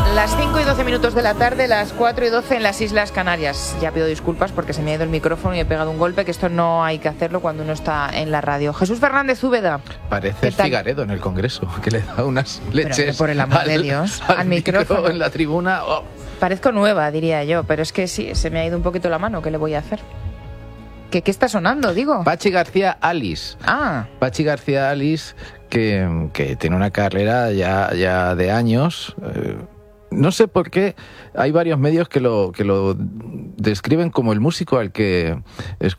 Las 5 y 12 minutos de la tarde, las 4 y 12 en las Islas Canarias. Ya pido disculpas porque se me ha ido el micrófono y he pegado un golpe, que esto no hay que hacerlo cuando uno está en la radio. Jesús Fernández Úbeda. Parece Figaredo en el Congreso, que le da unas leches. Pero por el amor de Dios, al micrófono. En la tribuna. Oh. Parezco nueva, diría yo, pero es que sí, se me ha ido un poquito la mano. ¿Qué le voy a hacer? ¿Qué está sonando, digo? Pachi García Alice. Pachi García Alice, que tiene una carrera ya de años. No sé por qué hay varios medios que lo describen como el músico al que